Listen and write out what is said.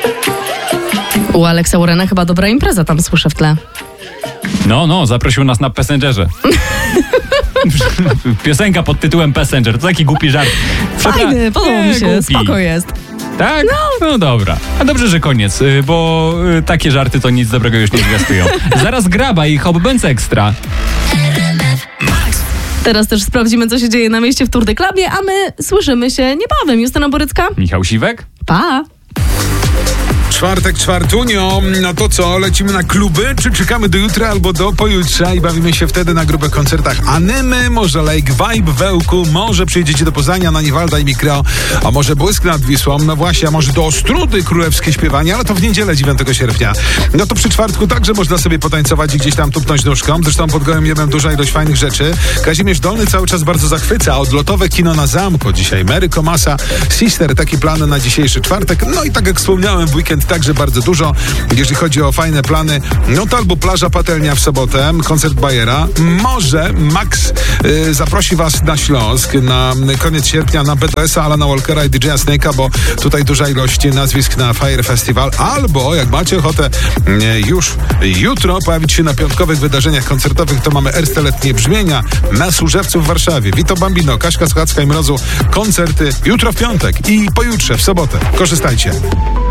U Alexa Warrena chyba dobra impreza tam słyszę w tle. No, zaprosił nas na Passengerze. Piosenka pod tytułem Passenger, to taki głupi żart. Fajny, podoba mi się, głupi. spoko jest. Tak? No dobra. A dobrze, że koniec, bo takie żarty to nic dobrego już nie zwiastują. Zaraz Graba i Hop Benz Extra. Teraz też sprawdzimy, co się dzieje na mieście w Tour de Clubie, a my słyszymy się niebawem. Justyna Borycka. Michał Siwek. Pa! Czwartek, czwartunio. No to co, lecimy na kluby? Czy czekamy do jutra albo do pojutrza i bawimy się wtedy na grubych koncertach Anymy, może Lake Vibe w Ełku, może przyjedziecie do Poznania na Niwalda i Mikro, a może Błysk nad Wisłą, no właśnie, a może do Ostródy królewskie śpiewanie, ale to w niedzielę 9 sierpnia. No to przy czwartku także można sobie potańcować i gdzieś tam tupnąć nóżką. Zresztą pod Gołym Niebem duża ilość fajnych rzeczy. Kazimierz Dolny cały czas bardzo zachwyca. Odlotowe kino na Zamku dzisiaj. Mary Komasa, Sister, takie plany na dzisiejszy czwartek. No i tak jak wspomniałem, w weekend także bardzo dużo. Jeśli chodzi o fajne plany, no to albo plaża Patelnia w sobotę, koncert Bajera. Może Max zaprosi was na Śląsk na koniec sierpnia na BDS-a, Alana Walkera i DJ-a Snake'a, bo tutaj duża ilość nazwisk na Fire Festival. Albo jak macie ochotę już jutro pojawić się na piątkowych wydarzeniach koncertowych, to mamy Erste Letnie Brzmienia na Służewcu w Warszawie. Vito Bambino, Kaśka Słuchacka i Mrozu. Koncerty jutro w piątek i pojutrze w sobotę. Korzystajcie.